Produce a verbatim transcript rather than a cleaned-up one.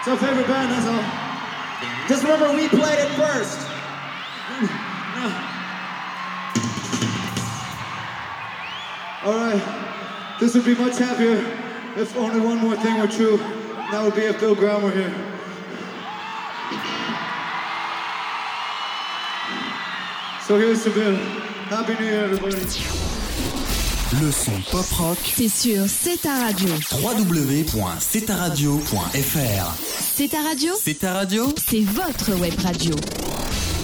It's our favorite band, that's all. Just remember, we played it first. No. All right. This would be much happier if only one more thing were true. And that would be if Bill Graham were here. So here's to Bill. Happy New Year, everybody. Le son pop rock, c'est sur C'est ta radio. w w w point c'est ta radio point f r. C'est ta radio, C'est ta radio, c'est votre web radio.